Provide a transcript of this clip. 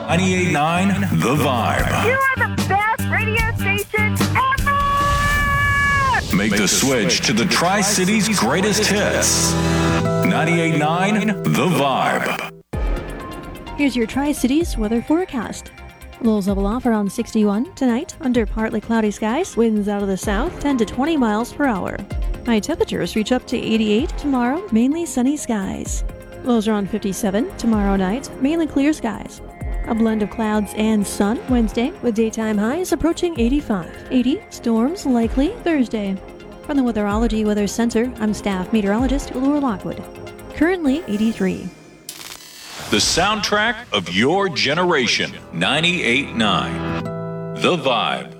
98.9 The Vibe. You are the best radio station ever! Make the switch to the Tri-Cities greatest hits. 98.9 The Vibe. Here's your Tri-Cities weather forecast. Lows level off around 61 tonight under partly cloudy skies. Winds out of the south 10 to 20 miles per hour. High temperatures reach up to 88 tomorrow, mainly sunny skies. Lows around 57 tomorrow night, mainly clear skies. A blend of clouds and sun Wednesday with daytime highs approaching 85. 80 storms likely Thursday. From the Weatherology Weather Center, I'm staff meteorologist Laura Lockwood. Currently 83. The soundtrack of your generation. 98.9 The Vibe.